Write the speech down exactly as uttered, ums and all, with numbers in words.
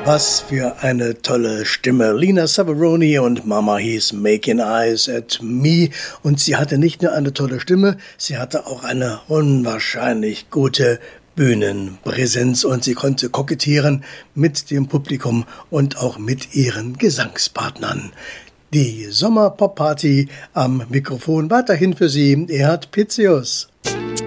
Was für eine tolle Stimme. Lina Savaroni und Mama hieß Making Eyes at Me. Und sie hatte nicht nur eine tolle Stimme, sie hatte auch eine unwahrscheinlich gute Bühnenpräsenz und sie konnte kokettieren mit dem Publikum und auch mit ihren Gesangspartnern. Die Sommerpop-Party am Mikrofon weiterhin für Sie, Erhard Pitzius.